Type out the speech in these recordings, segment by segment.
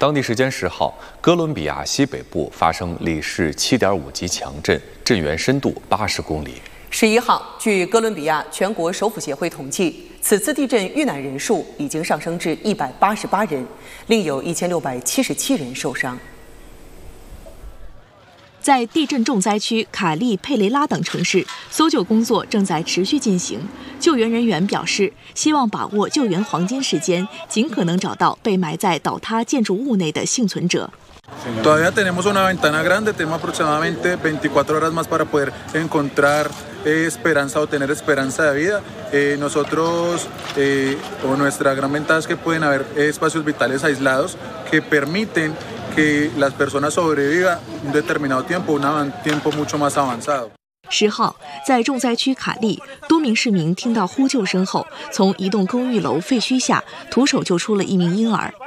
当地时间10号，哥伦比亚西北部发生里氏7.5级强震，震源深度80公里。 11号，据哥伦比亚全国首府协会统计，此次地震遇难人数已经上升至188人，另有1677人受伤。 在地震重灾区卡利、佩雷拉等城市，搜救工作正在持续进行。救援人员表示，希望把握救援黄金时间，尽可能找到被埋在倒塌建筑物内的幸存者。 Todavía tenemos una ventana grande, tenemos aproximadamente 24 horas más para poder encontrar esperanza o tener esperanza de vida. Nosotros, o nuestra gran ventaja es que pueden haber espacios vitales aislados que permiten que las personas sobrevivan un determinado tiempo, un tiempo mucho más avanzado. 10号，在重灾区卡利，多名市民听到呼救声后，从一栋公寓楼废墟下徒手救出了一名婴儿。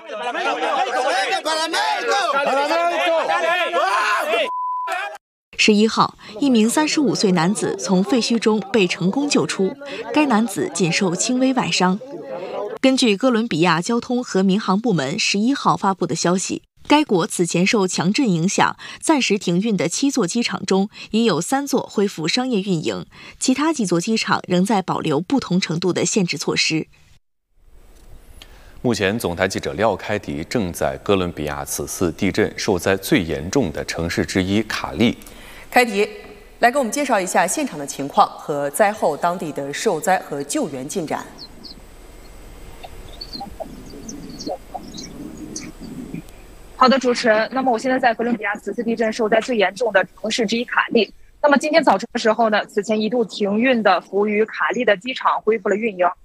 11号，一名35岁男子从废墟中被成功救出，该男子仅受轻微外伤。根据哥伦比亚交通和民航部门11号发布的消息，该国此前受强震影响，暂时停运的7座机场中，已有3座恢复商业运营，其他几座机场仍在保留不同程度的限制措施。 目前，总台记者廖开迪正在哥伦比亚此次地震受灾最严重的城市之一卡利。 开迪，来给我们介绍一下现场的情况和灾后当地的受灾和救援进展。 好的，主持人。那么我现在在哥伦比亚此次地震受灾最严重的城市之一卡利。那么今天早晨的时候呢，此前一度停运的服务于卡利的机场恢复了运营。